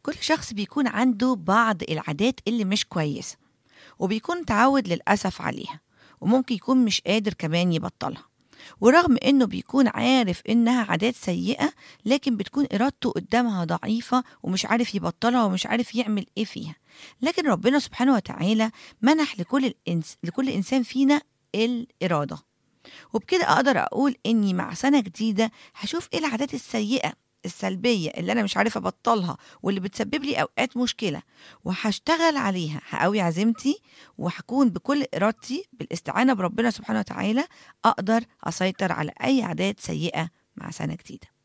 كل شخص بيكون عنده بعض العادات اللي مش كويسة، وبيكون متعود للأسف عليها، وممكن يكون مش قادر كمان يبطلها. ورغم إنه بيكون عارف إنها عادات سيئة، لكن بتكون إرادته قدامها ضعيفة ومش عارف يبطلها ومش عارف يعمل إيه فيها. لكن ربنا سبحانه وتعالى منح لكل إنسان فينا الإرادة. وبكده أقدر أقول إني مع سنة جديدة هشوف إيه العادات السيئة السلبية اللي أنا مش عارفة أبطلها واللي بتسبب لي أوقات مشكلة، وهشتغل عليها، هقوي عزيمتي، وهكون بكل إرادتي بالاستعانة بربنا سبحانه وتعالى أقدر أسيطر على أي عادات سيئة مع سنة جديدة.